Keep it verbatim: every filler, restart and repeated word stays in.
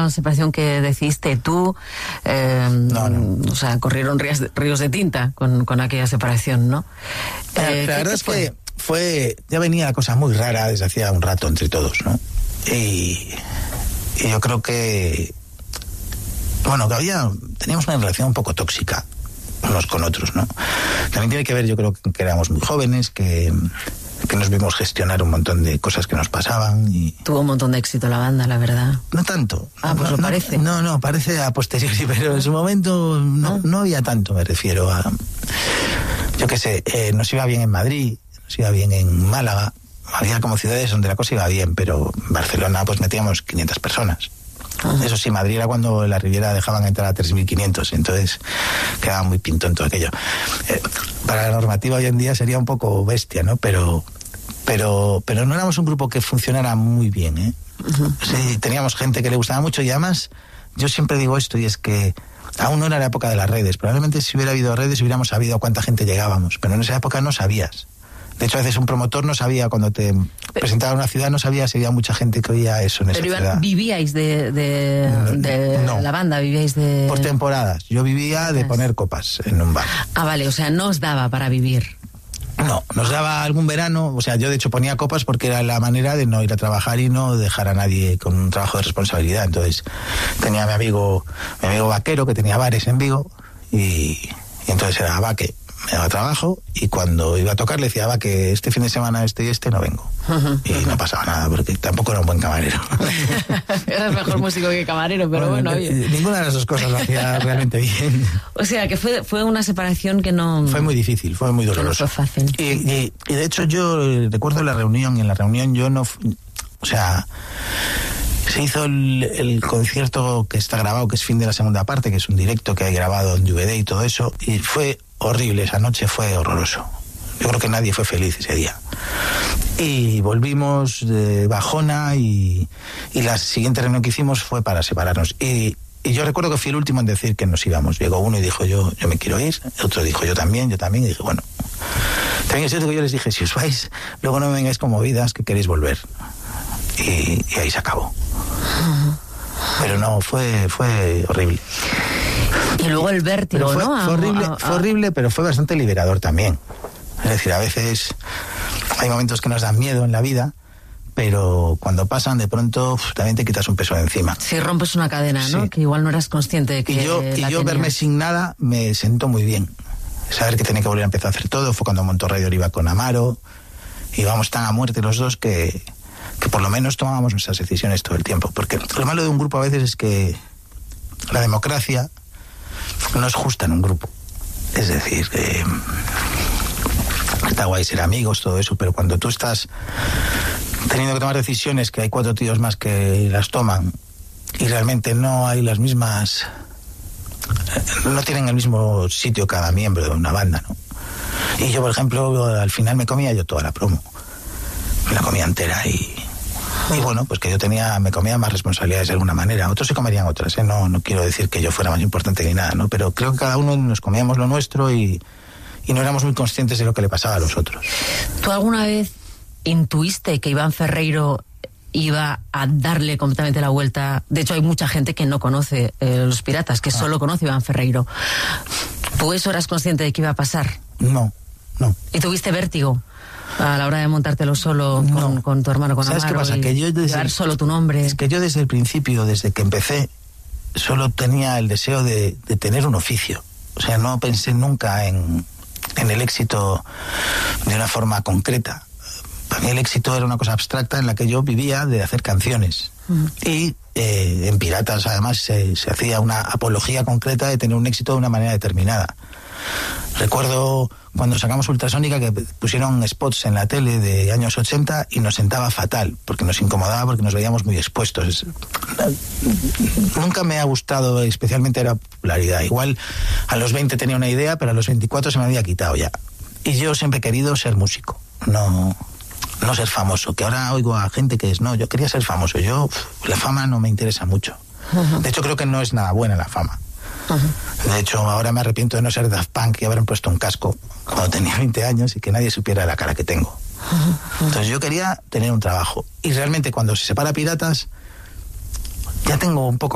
una separación que decidiste tú, eh, no, no. o sea, corrieron ríos de, ríos de tinta con, con aquella separación, ¿no? La, Eh, la verdad es que fue, ya venía la cosa muy rara desde hacía un rato entre todos, ¿no? Y, y yo creo que, bueno, que había, teníamos una relación un poco tóxica unos con otros, ¿no? También tiene que ver, yo creo, que éramos muy jóvenes, que, que nos vimos gestionar un montón de cosas que nos pasaban y... Tuvo un montón de éxito la banda, la verdad. No tanto. Ah, pues no, lo parece. No, no, parece a posteriori, pero en su momento no, ah. no había tanto, me refiero a... Yo qué sé, eh, nos iba bien en Madrid, nos iba bien en Málaga, había como ciudades donde la cosa iba bien, pero en Barcelona pues metíamos quinientas personas. Ajá. Eso sí, Madrid era cuando en la Riviera dejaban entrar a tres mil quinientos, entonces quedaba muy pintón todo aquello. Eh, para la normativa hoy en día sería un poco bestia, ¿no? Pero, pero, pero no éramos un grupo que funcionara muy bien, ¿eh? Uh-huh. Sí, teníamos gente que le gustaba mucho y además yo siempre digo esto, y es que aún no era la época de las redes. Probablemente si hubiera habido redes hubiéramos sabido a cuánta gente llegábamos, pero en esa época no sabías. De hecho, a veces un promotor no sabía, cuando te pero, presentaba a una ciudad, no sabía si había mucha gente que oía eso en esa pero ciudad. ¿Vivíais de, de, de no. la banda? ¿Vivíais de...? Por temporadas. Yo vivía de poner copas en un bar. Ah, vale, o sea, no os daba para vivir. No, nos daba algún verano, o sea, yo de hecho ponía copas porque era la manera de no ir a trabajar y no dejar a nadie con un trabajo de responsabilidad. Entonces, tenía a mi amigo, mi amigo Vaquero, que tenía bares en Vigo, y, y entonces era Vaque. Me daba trabajo y cuando iba a tocar le decía, va, que este fin de semana este y este no vengo. Uh-huh, y uh-huh. no pasaba nada, porque tampoco era un buen camarero. Eras mejor músico que camarero, pero bueno, bueno oye. Ninguna de las dos cosas lo hacía realmente bien. O sea, que fue, fue una separación que no... Fue muy difícil, fue muy doloroso. No fue fácil. Y, y, y de hecho yo recuerdo la reunión, y en la reunión yo no... O sea... Se hizo el, el concierto que está grabado, que es fin de la segunda parte, que es un directo que hay grabado en D V D y todo eso, y fue horrible, esa noche fue horroroso. Yo creo que nadie fue feliz ese día. Y volvimos de bajona y, y la siguiente reunión que hicimos fue para separarnos. Y, y yo recuerdo que fui el último en decir que nos íbamos. Llegó uno y dijo, yo, yo me quiero ir. Otro dijo, yo también, yo también. Y dije, bueno. También es cierto que yo les dije, si os vais, luego no me vengáis con movidas, que queréis volver. Y, y ahí se acabó. Pero no, fue fue horrible. Y luego el vértigo, fue, ¿no? Fue horrible, a, a, fue horrible, pero fue bastante liberador también. Es decir, a veces hay momentos que nos dan miedo en la vida, pero cuando pasan, de pronto uf, también te quitas un peso de encima. Si rompes una cadena, ¿no? Sí. Que igual no eras consciente de que Y yo, y yo verme sin nada me sentó muy bien. Saber que tenía que volver a empezar a hacer todo. Fue cuando Montorradio iba con Amaro. Íbamos tan a muerte los dos que... que por lo menos tomábamos nuestras decisiones todo el tiempo, porque lo malo de un grupo a veces es que la democracia no es justa en un grupo. Es decir, que está guay ser amigos, todo eso, pero cuando tú estás teniendo que tomar decisiones, que hay cuatro tíos más que las toman y realmente no hay las mismas, no tienen el mismo sitio cada miembro de una banda, ¿no? Y yo, por ejemplo, al final me comía yo toda la promo, me la comía entera y Y bueno, pues que yo tenía, me comía más responsabilidades de alguna manera. Otros se comerían otras, ¿eh? No, no quiero decir que yo fuera más importante ni nada, ¿no? Pero creo que cada uno nos comíamos lo nuestro y, y no éramos muy conscientes de lo que le pasaba a los otros. ¿Tú alguna vez intuiste que Iván Ferreiro iba a darle completamente la vuelta? De hecho, hay mucha gente que no conoce eh, Los Piratas, que ah. solo conoce a Iván Ferreiro. ¿Tú eso eras consciente de que iba a pasar? No, no. ¿Y tuviste vértigo a la hora de montártelo solo con, no. con tu hermano, con ¿Sabes Amaro? ¿Sabes qué pasa? Que yo desde llevar solo tu nombre. Es que yo desde el principio, desde que empecé, solo tenía el deseo de, de tener un oficio. O sea, no pensé nunca en, en el éxito de una forma concreta. Para mí el éxito era una cosa abstracta en la que yo vivía de hacer canciones. Uh-huh. Y eh, en Piratas, además, se, se hacía una apología concreta de tener un éxito de una manera determinada. Recuerdo cuando sacamos Ultrasónica que pusieron spots en la tele de años ochenta y nos sentaba fatal, porque nos incomodaba, porque nos veíamos muy expuestos. Nunca me ha gustado especialmente la popularidad. Igual a los veinte tenía una idea, pero a los veinticuatro se me había quitado ya. Y yo siempre he querido ser músico, no, no ser famoso. Que ahora oigo a gente que es, no, yo quería ser famoso. Yo, la fama no me interesa mucho. Uh-huh. De hecho, creo que no es nada buena la fama. Uh-huh. De hecho, ahora me arrepiento de no ser Daft Punk y haberme puesto un casco cuando tenía veinte años y que nadie supiera la cara que tengo. Uh-huh. Entonces yo quería tener un trabajo. Y realmente cuando se separa Piratas, ya tengo un poco